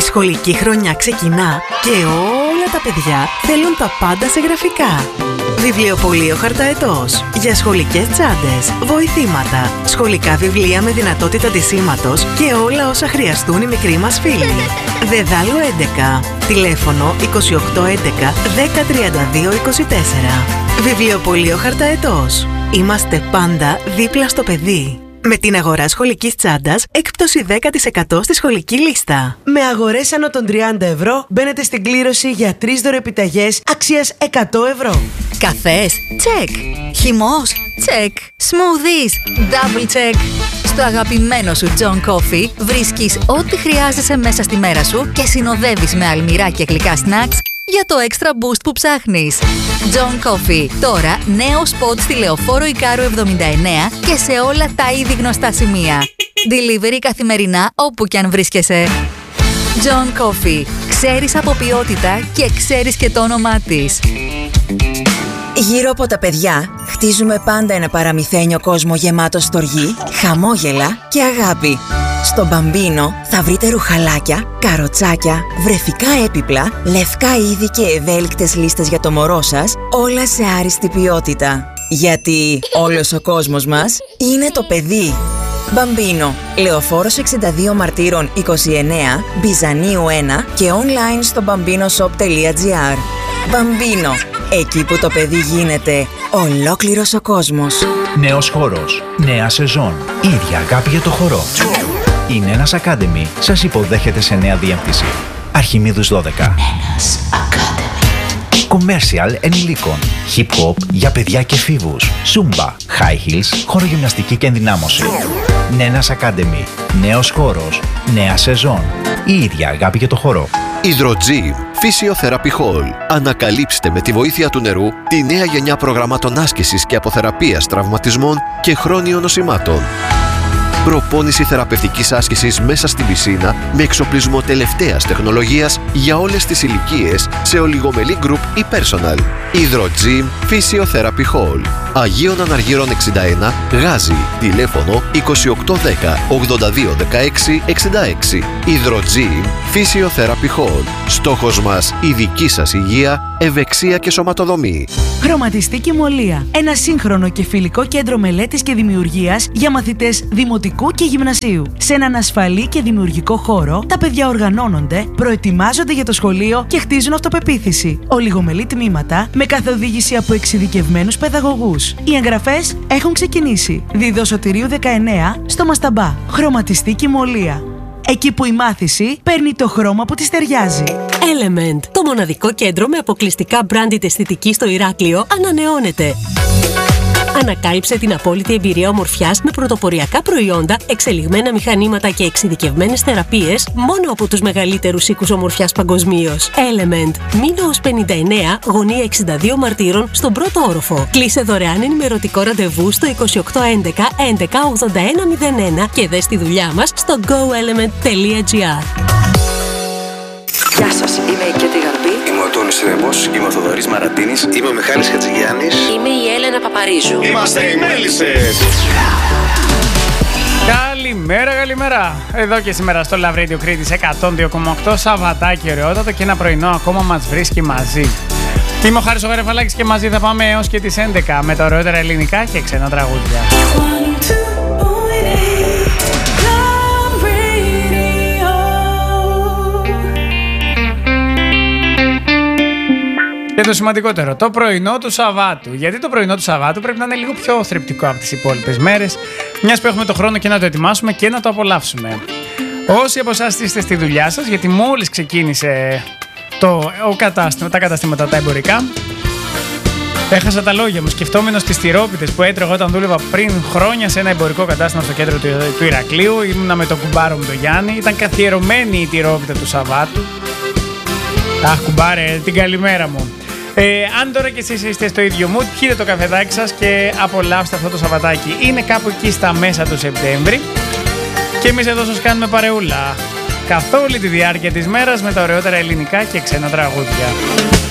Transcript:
σχολική χρονιά ξεκινά και όλα τα παιδιά θέλουν τα πάντα σε γραφικά. Βιβλιοπωλείο Χαρταετός. Για σχολικές τσάντες, βοηθήματα, σχολικά βιβλία με δυνατότητα ντυσίματος και όλα όσα χρειαστούν οι μικροί μας φίλοι. Δεδάλου 11. Τηλέφωνο 2811 1032 24. Βιβλιοπωλείο Χαρταετός. Είμαστε πάντα δίπλα στο παιδί. Με την αγορά σχολικής τσάντας, έκπτωση 10% στη σχολική λίστα. Με αγορές άνω των 30 ευρώ, μπαίνετε στην κλήρωση για 3 δωρεπιταγές αξίας 100 ευρώ. Καφές, τσεκ. Χυμός, τσεκ. Smoothies, double check. Στο αγαπημένο σου John Coffee βρίσκεις ό,τι χρειάζεσαι μέσα στη μέρα σου και συνοδεύεις με αλμυρά και γλυκά snacks για το extra boost που ψάχνεις. John Coffee. Τώρα νέο σποτ στη Λεωφόρο Ικάρου 79 και σε όλα τα ήδη γνωστά σημεία. Delivery καθημερινά όπου κι αν βρίσκεσαι. John Coffee. Ξέρεις από ποιότητα και ξέρεις και το όνομά της. Γύρω από τα παιδιά χτίζουμε πάντα ένα παραμυθένιο κόσμο γεμάτο στοργή, χαμόγελα και αγάπη. Στο Μπαμπίνο θα βρείτε ρουχαλάκια, καροτσάκια, βρεφικά έπιπλα, λευκά είδη και ευέλικτες λίστες για το μωρό σας, όλα σε άριστη ποιότητα. Γιατί όλος ο κόσμος μας είναι το παιδί. Μπαμπίνο, Λεωφόρος 62 Μαρτύρων 29, Μπιζανίου 1 και online στο bambinoshop.gr. Μπαμπίνο, εκεί που το παιδί γίνεται ολόκληρος ο κόσμος. Νέος χώρος, νέα σεζόν, ίδια αγάπη για το χορό. Η Νένας Academy σας υποδέχεται σε νέα διεύθυνση. Αρχιμίδους 12. Νένας Academy. Commercial ενηλίκων. Hip hop για παιδιά και εφήβους. Zumba, high heels, χορογυμναστική και ενδυνάμωση. Νένας Academy. Νέος χώρος, νέα σεζόν. Η ίδια αγάπη για το χορό. Hydrogym Physiotherapy Hall. Ανακαλύψτε με τη βοήθεια του νερού τη νέα γενιά προγραμμάτων άσκησης και αποθεραπείας τραυματισμών και χρόνιων νοσημάτων. Προπόνηση θεραπευτικής άσκησης μέσα στην πισίνα με εξοπλισμό τελευταίας τεχνολογίας για όλες τις ηλικίες σε ολιγομελή group ή personal. Hydrogym Physiotherapy Hall. Αγίων Αναργύρων 61, Γάζι. Τηλέφωνο 2810 82 16 66. Hydrogym Physiotherapy Hall. Στόχος μας η δική σας υγεία, ευεξία και σωματοδομή. Χρωματιστή Κυμολία. Ένα σύγχρονο και φιλικό κέντρο μελέτης και δημιουργίας για μαθητές δημοτικού και γυμνασίου. Σε έναν ασφαλή και δημιουργικό χώρο, τα παιδιά οργανώνονται, προετοιμάζονται για το σχολείο και χτίζουν αυτοπεποίθηση. Ολιγομελή τμήματα με καθοδήγηση από εξειδικευμένους παιδαγωγούς. Οι εγγραφές έχουν ξεκινήσει. Δίδο Σωτηρίου 19 στο Μασταμπά. Χρωματιστή Κυμολία. Εκεί που η μάθηση παίρνει το χρώμα που της ταιριάζει. Element, το μοναδικό κέντρο με αποκλειστικά branded αισθητική στο Ηράκλειο, ανανεώνεται. Ανακάλυψε την απόλυτη εμπειρία ομορφιάς με πρωτοποριακά προϊόντα, εξελιγμένα μηχανήματα και εξειδικευμένες θεραπείες μόνο από τους μεγαλύτερους οίκους ομορφιάς παγκοσμίως. Element, Μήνωος 59, γωνία 62 Μαρτύρων, στον πρώτο όροφο. Κλείσε δωρεάν ενημερωτικό ραντεβού στο 2811 11 81 01 και δες τη δουλειά μας στο goelement.gr. Γεια σας, είμαι η Κέτη Γαρμπή. Είμαι ο Τόνης Ρέμπος, είμαι ο Θοδωρής Μαρατίνης. Είμαι ο Μιχάλης Χατζηγιάννης. Είμαι η Έλενα Παπαρίζου. Είμαστε οι Μέλισσες. Καλημέρα, καλημέρα. Εδώ και σήμερα στο Love Radio Κρήτης 102,8, Σαββατάκι ωραιότατο και ένα πρωινό ακόμα μας βρίσκει μαζί. Είμαι ο Χάρης ο Γαρεφαλάκης και μαζί θα πάμε έως και τις 11 με τα ωραιότερα ελληνικά και ξένα τραγούδια. Και το σημαντικότερο, το πρωινό του Σαββάτου. Γιατί το πρωινό του Σαββάτου πρέπει να είναι λίγο πιο θρεπτικό από τις υπόλοιπες μέρες, μιας που έχουμε το χρόνο και να το ετοιμάσουμε και να το απολαύσουμε. Όσοι από εσάς είστε στη δουλειά σας, γιατί μόλις ξεκίνησε τα καταστήματα τα εμπορικά, έχασα τα λόγια μου σκεφτόμενος τις τυρόπιτες που έτρωγα όταν δούλευα πριν χρόνια σε ένα εμπορικό κατάστημα στο κέντρο του Ηρακλείου. Ήμουνα με τον κουμπάρο μου τον Γιάννη, ήταν καθιερωμένη η τυρόπιτα του Σαββάτου. Αχ, κουμπάρε, την καλημέρα μου. Αν τώρα και εσείς είστε στο ίδιο mood, πιείτε το καφεδάκι σας και απολαύστε αυτό το Σαββατάκι. Είναι κάπου εκεί στα μέσα του Σεπτέμβρη και εμείς εδώ σας κάνουμε παρεούλα καθ' όλη τη διάρκεια της μέρας με τα ωραιότερα ελληνικά και ξένα τραγούδια.